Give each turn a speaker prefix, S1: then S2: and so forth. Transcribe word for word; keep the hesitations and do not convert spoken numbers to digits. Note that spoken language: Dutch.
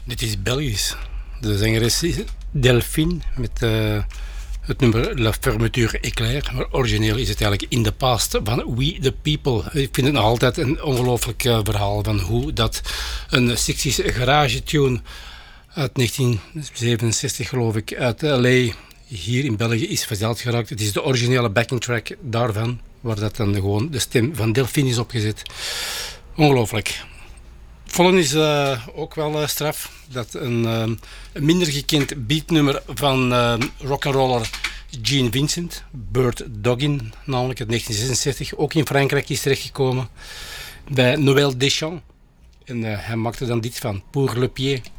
S1: Dit is Belgisch. De zangeres is Delphine met uh, het nummer La Fermeture Éclair. Maar origineel is het eigenlijk In the Past van We the People. Ik vind het nog altijd een ongelooflijk uh, verhaal van hoe dat een sixties garage tune uit negentien zevenenzestig geloof ik uit L A hier in België is verzeild geraakt. Het is de originele backing track daarvan, waar dat dan gewoon de stem van Delphine is opgezet. Ongelooflijk. Volgende is uh, ook wel uh, straf. Dat een, uh, een minder gekend beatnummer van uh, rock'n'roller Gene Vincent, Bird Doggin, namelijk uit negentien zesenzestig, ook in Frankrijk is terechtgekomen bij Noël Deschamps. En uh, hij maakte dan dit van Pour le pied.